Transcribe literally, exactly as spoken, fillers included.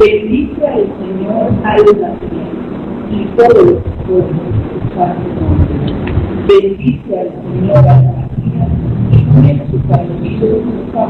Bendice al Señor alma mía, y todos los pueblos escuchar su nombre. Bendice al Señor